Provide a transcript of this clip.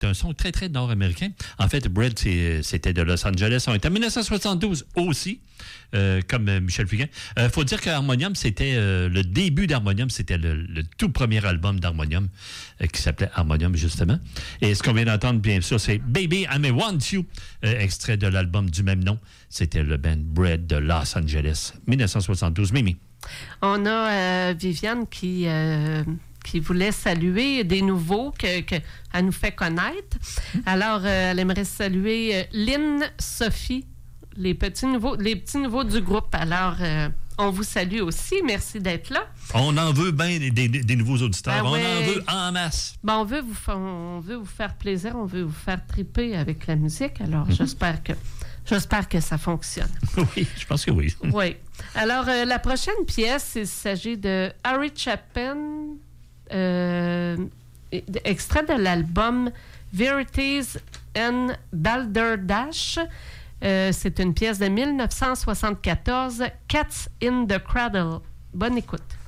C'est un son très, très nord-américain. En fait, Bread, c'était de Los Angeles. On était en 1972 aussi, comme Michel Fugain. Faut dire qu'Harmonium, c'était le début d'Harmonium. C'était le tout premier album d'Harmonium qui s'appelait Harmonium, justement. Et ce qu'on vient d'entendre, bien sûr, c'est Baby, I May Want You, extrait de l'album du même nom. C'était le band Bread de Los Angeles, 1972. Mimi. On a Viviane qui voulait saluer des nouveaux qu'elle nous fait connaître. Alors, elle aimerait saluer Lynn, Sophie, les petits nouveaux du groupe. Alors, on vous salue aussi. Merci d'être là. On en veut bien des nouveaux auditeurs. Ouais. On en veut en masse. Bon, on veut vous faire plaisir. On veut vous faire triper avec la musique. Alors, j'espère que ça fonctionne. Oui, je pense que oui. Oui. Alors, la prochaine pièce, il s'agit de Harry Chapin, extrait de l'album Verities and Balderdash. C'est une pièce de 1974, Cats in the Cradle. Bonne écoute.